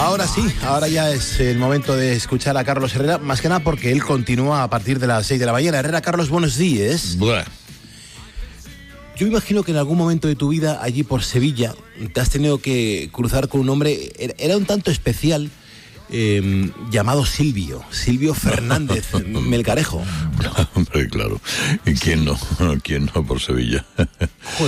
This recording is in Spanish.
Ahora sí, ahora ya es el momento de escuchar a Carlos Herrera, más que nada porque él continúa a partir de las 6 de la mañana. Herrera, Carlos, buenos días. Buah. Yo imagino que en algún momento de tu vida, allí por Sevilla, te has tenido que cruzar con un hombre, era un tanto especial, llamado Silvio Fernández Melgarejo. Hombre, claro. ¿Y quién no? ¿Quién no por Sevilla?